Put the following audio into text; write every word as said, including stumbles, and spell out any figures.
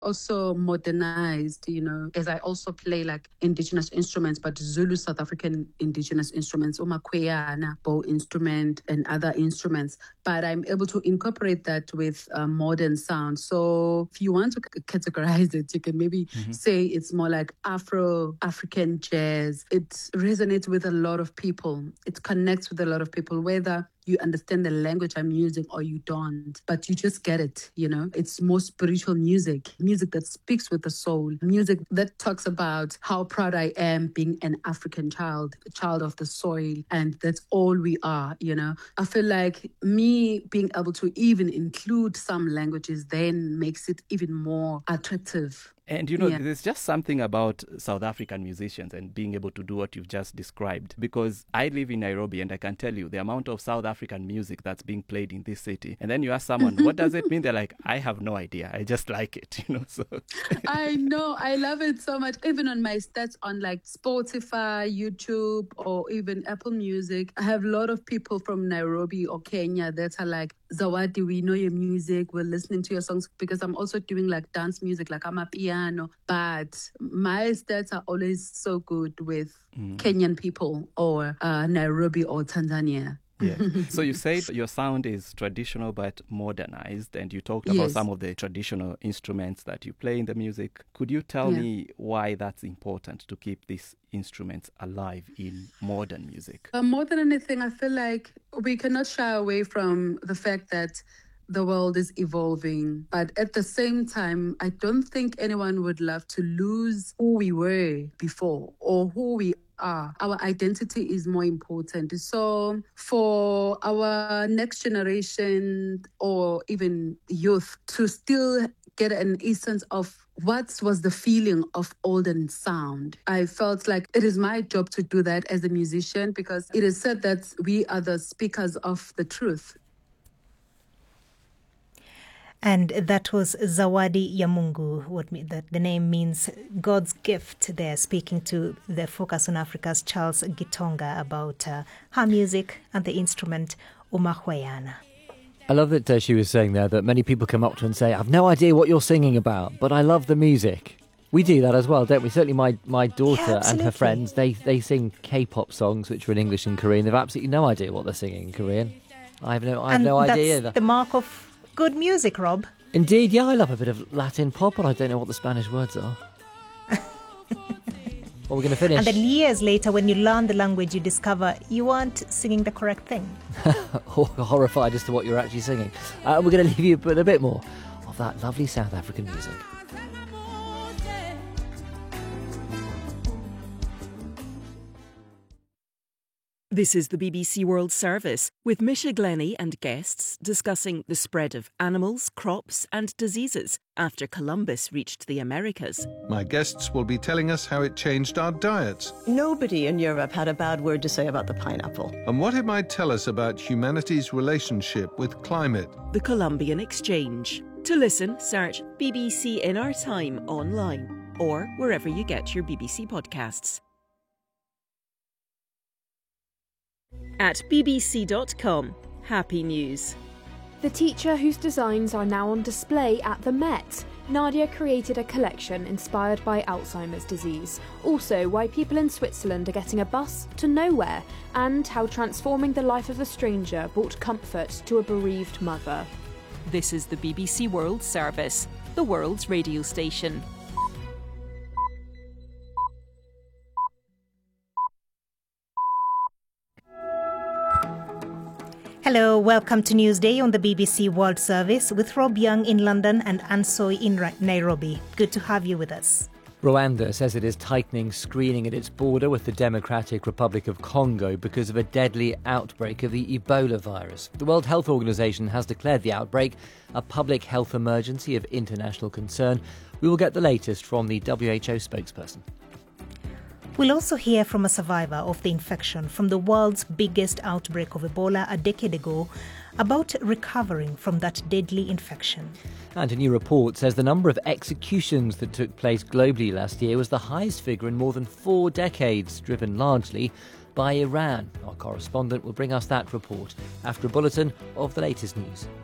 also modernized, you know, as I also play like indigenous instruments, but Zulu South African indigenous instruments, umakweyana, bow instrument and other instruments. But I'm able to incorporate that with uh, modern sound. So if you want to c- categorize it, you can maybe mm-hmm. say it's more like Afro-African jazz. It resonates with a lot of people. It connects with a lot of people, whether you understand the language I'm using or you don't, but you just get it, you know? It's more spiritual music, music that speaks with the soul, music that talks about how proud I am being an African child, a child of the soil, and that's all we are, you know? I feel like me being able to even include some languages then makes it even more attractive. And, you know, yeah. there's just something about South African musicians and being able to do what you've just described. Because I live in Nairobi and I can tell you the amount of South African music that's being played in this city. And then you ask someone, what does it mean? They're like, I have no idea. I just like it, you know. So I know. I love it so much. Even on my stats on like Spotify, YouTube, or even Apple Music, I have a lot of people from Nairobi or Kenya that are like, Zawadi, we know your music. We're listening to your songs, because I'm also doing like dance music, like I'm a piano. But my stats are always so good with mm. Kenyan people or uh, Nairobi or Tanzania. Yeah. So you said your sound is traditional but modernized, and you talked about yes. some of the traditional instruments that you play in the music. Could you tell yeah. me why that's important to keep these instruments alive in modern music? Uh, more than anything, I feel like we cannot shy away from the fact that the world is evolving. But at the same time, I don't think anyone would love to lose who we were before or who we are. Our identity is more important. So for our next generation or even youth to still get an essence of what was the feeling of olden sound, I felt like it is my job to do that as a musician, because it is said that we are the speakers of the truth. And that was Zawadi ya Mungu. What me, that the name means God's gift. They're speaking to the Focus on Africa's Charles Gitonga about uh, her music and the instrument umakweyana. I love that uh, she was saying there that many people come up to her and say, I've no idea what you're singing about, but I love the music. We do that as well, don't we? Certainly my, my daughter yeah, and her friends, they, they sing K-pop songs, which are in English and Korean. They've absolutely no idea what they're singing in Korean. I have no, I have and no that's idea either. The mark of good music, Rob. Indeed, yeah, I love a bit of Latin pop, but I don't know what the Spanish words are. Well, we're going to finish. And then years later, when you learn the language, you discover you weren't singing the correct thing. Horrified as to what you're actually singing. Uh, we're going to leave you with a bit more of that lovely South African music. This is the B B C World Service, with Misha Glenny and guests discussing the spread of animals, crops and diseases after Columbus reached the Americas. My guests will be telling us how it changed our diets. Nobody in Europe had a bad word to say about the pineapple. And what it might tell us about humanity's relationship with climate. The Columbian Exchange. To listen, search B B C In Our Time online or wherever you get your B B C podcasts. At b b c dot com, happy news. The teacher whose designs are now on display at the Met. Nadia created a collection inspired by Alzheimer's disease. Also, why people in Switzerland are getting a bus to nowhere, and how transforming the life of a stranger brought comfort to a bereaved mother. This is the B B C World Service, the world's radio station. Hello, welcome to Newsday on the B B C World Service with Rob Young in London and Ansoy in Nairobi. Good to have you with us. Rwanda says it is tightening screening at its border with the Democratic Republic of Congo because of a deadly outbreak of the Ebola virus. The World Health Organization has declared the outbreak a public health emergency of international concern. We will get the latest from the W H O spokesperson. We'll also hear from a survivor of the infection from the world's biggest outbreak of Ebola a decade ago about recovering from that deadly infection. And a new report says the number of executions that took place globally last year was the highest figure in more than four decades, driven largely by Iran. Our correspondent will bring us that report after a bulletin of the latest news.